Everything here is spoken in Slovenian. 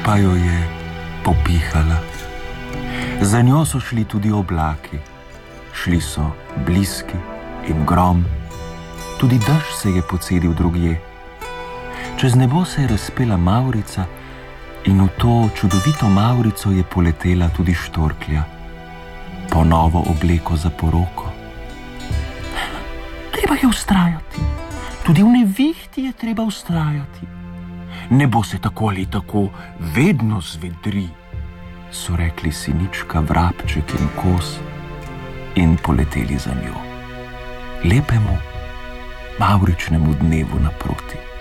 pa jo je popihala. Za njo so šli tudi oblaki, šli so bliski in grom, tudi dež se je pocedil drugje. Čez nebo se je razpela mavrica in v to čudovito mavrico je poletela tudi štorklja, po novo obleko za poroko. Treba je vztrajati, tudi v nevihti je treba vztrajati. Nebo se tako ali tako vedno zvedri, so rekli Sinička, Vrabček in Kos in poleteli za njo, lepemu mavričnemu dnevu naproti.